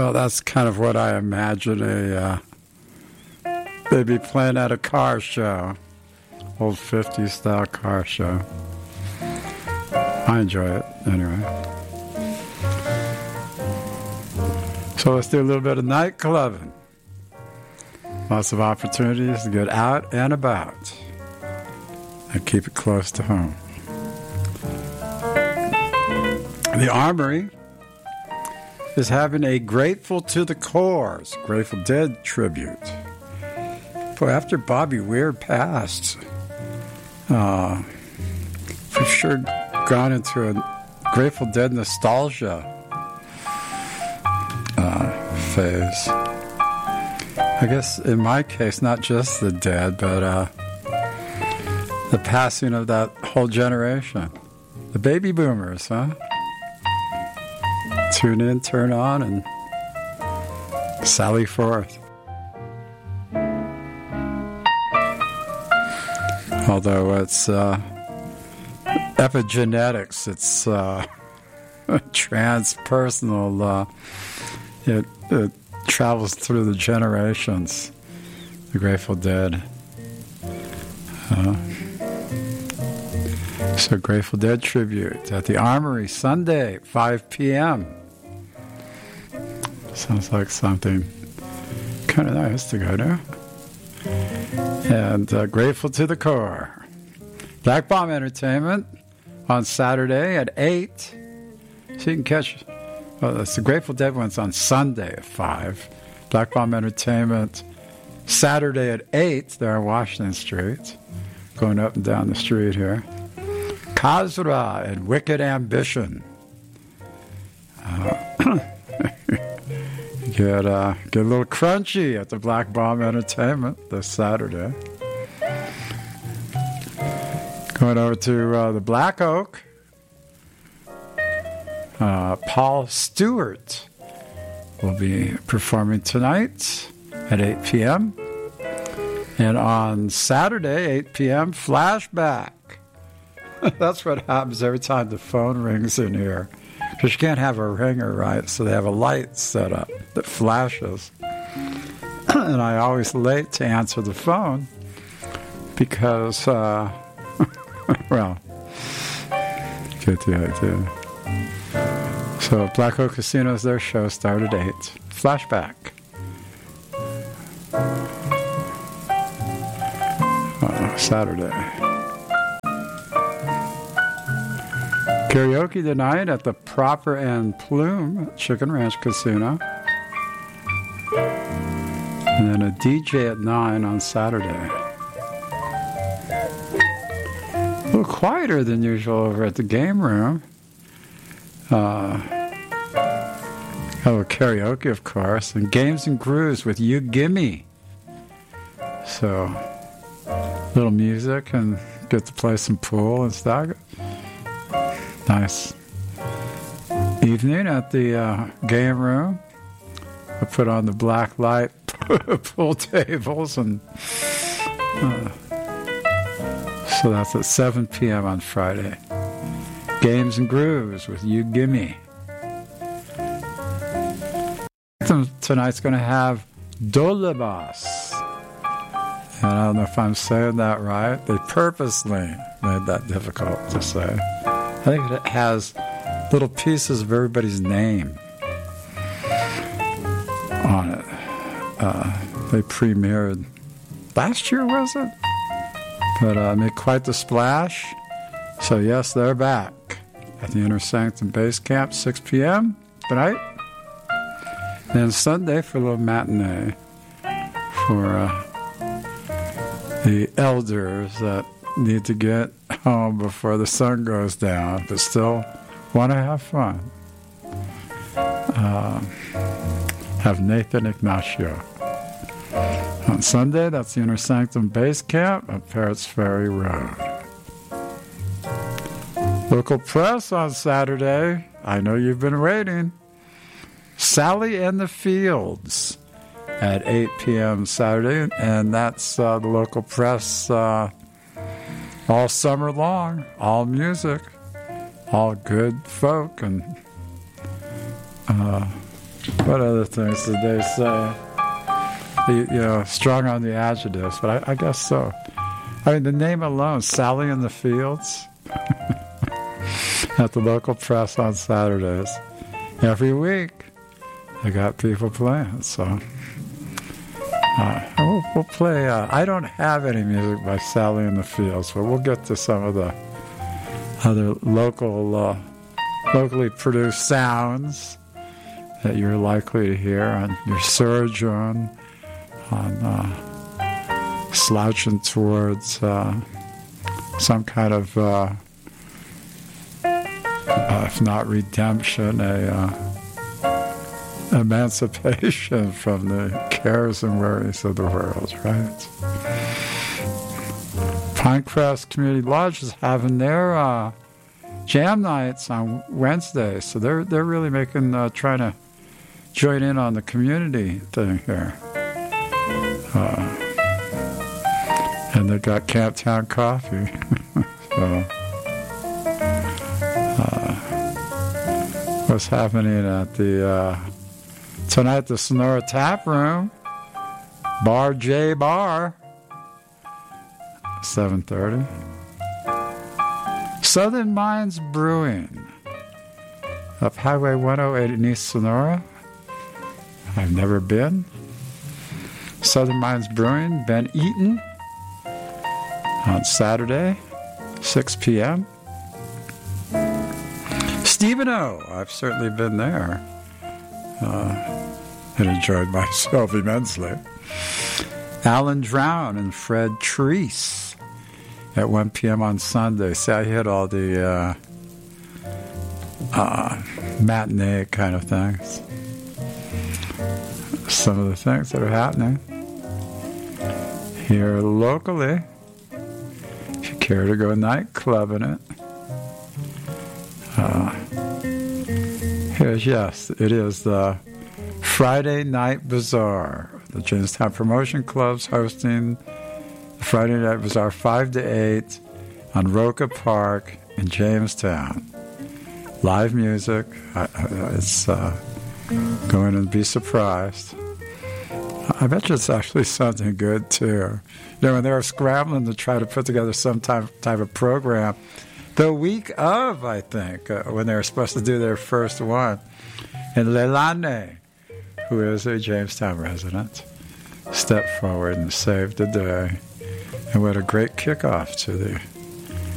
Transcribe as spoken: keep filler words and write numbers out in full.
Well, that's kind of what I imagine a uh, they'd be playing at a car show, old fifties style car show. I enjoy it anyway. So let's do a little bit of night clubbing. Lots of opportunities to get out and about and keep it close to home. The Armory is having a Grateful to the Core's Grateful Dead tribute. Boy, after Bobby Weir passed, uh, we've sure gone into a Grateful Dead nostalgia uh, phase. I guess in my case, not just the Dead, but uh, the passing of that whole generation. The baby boomers, huh? Tune in, turn on, and sally forth. Although it's uh, epigenetics, it's uh, transpersonal. Uh, it, it travels through the generations. The Grateful Dead. Uh, so Grateful Dead tribute at the Armory Sunday, five p.m. Sounds like something kind of nice to go to. And uh, Grateful to the Core. Black Bomb Entertainment on Saturday at eight. So you can catch, well, that's the Grateful Dead one's on Sunday at five. Black Bomb Entertainment Saturday at eight there on Washington Street. Going up and down the street here. Kazra and Wicked Ambition. Uh, get, uh, get a little crunchy at the Black Bomb Entertainment this Saturday. Going over to uh, the Black Oak. Uh, Paul Stewart will be performing tonight at eight p.m. And on Saturday, eight p.m., Flashback. That's what happens every time the phone rings in here. Because you can't have a ringer, right? So they have a light set up that flashes. And I always late to answer the phone because, uh, well, get the idea. So Black Oak Casino's, their show started at eight. Flashback. Uh, Saturday. Karaoke tonight at the Proper and Plume Chicken Ranch Casino. And then a D J at nine on Saturday. A little quieter than usual over at the game room. Uh, oh, karaoke, of course. And Games and Grooves with You Gimme. So, little music and get to play some pool and stuff. Nice evening at the uh, game room. I put on the black light pool tables, and uh, so that's at seven p.m. on Friday. Games and Grooves with You Gimme. Tonight's going to have Dolabas. And I don't know if I'm saying that right. They purposely made that difficult to say. I think it has little pieces of everybody's name on it. Uh, they premiered last year, was it? But uh, made quite the splash. So yes, they're back at the Inner Sanctum Base Camp, six p.m. tonight. And Sunday for a little matinee for uh, the elders that need to get home before the sun goes down, but still want to have fun. Uh, have Nathan Ignacio. On Sunday, that's the Inner Sanctum Base Camp at Parrots Ferry Road. Local press on Saturday. I know you've been waiting. Sally in the Fields at eight p.m. Saturday, and that's uh, the local press uh, all summer long, all music, all good folk, and uh, What other things did they say? You, you know, strong on the adjectives, but I, I guess so. I mean, the name alone, Sally in the Fields, at the local press on Saturdays. Every week, they got people playing, so... Uh, we'll, we'll play... Uh, I don't have any music by Sally in the Fields, but we'll get to some of the other local, uh, locally produced sounds that you're likely to hear on your surgeon, on uh, slouching towards uh, some kind of, uh, uh, if not redemption, a uh, emancipation from the cares and worries of the world, right? Pinecrest Community Lodge is having their uh, jam nights on Wednesday, so they're they're really making uh, trying to join in on the community thing here. Uh, and they got Camptown Coffee. So, uh, what's happening at the uh, tonight? The Sonora Tap Room, Bar J Bar, seven thirty. Southern Minds Brewing, up Highway one oh eight in East Sonora. I've never been. Southern Minds Brewing, Ben Eaton, on Saturday, six p.m. Stephen O. I've certainly been there uh, and enjoyed myself immensely. Alan Drown and Fred Treese at one p.m. on Sunday. See, I hit all the uh, uh, matinee kind of things. Some of the things that are happening here locally. If you care to go nightclubbing it. Uh, here's, yes, it is the Friday Night Bazaar. The Jamestown Promotion Club's hosting the Friday Night Bazaar five to eight on Roca Park in Jamestown. Live music. I, I, it's uh, go in and be surprised. I bet you it's actually something good, too. You know, when they were scrambling to try to put together some type, type of program, the week of, I think, uh, when they were supposed to do their first one, and Leilani, who is a Jamestown resident, stepped forward and saved the day. And what a great kickoff to the